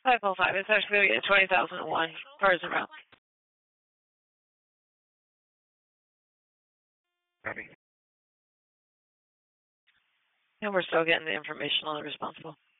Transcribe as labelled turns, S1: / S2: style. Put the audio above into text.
S1: 505. It's actually going to be 20,001 cars around.
S2: Copy.
S1: And we're still getting the information on the responsible.